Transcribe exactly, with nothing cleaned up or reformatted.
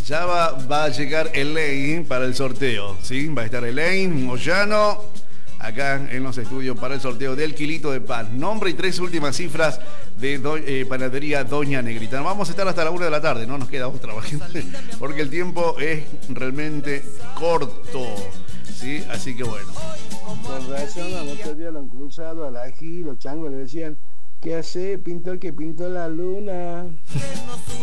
Ya va, va a llegar Elaine para el sorteo, ¿sí? Va a estar Elaine Moyano acá en los estudios para el sorteo del kilito de pan. Nombre y tres últimas cifras de do, eh, Panadería Doña Negrita. Vamos a estar hasta la una de la tarde, no nos queda otra, porque el tiempo es realmente corto, ¿sí? Así que bueno. Con razón, al otro día lo han cruzado al ají, los changos le decían, ¿qué hace, pintor que pintó la luna?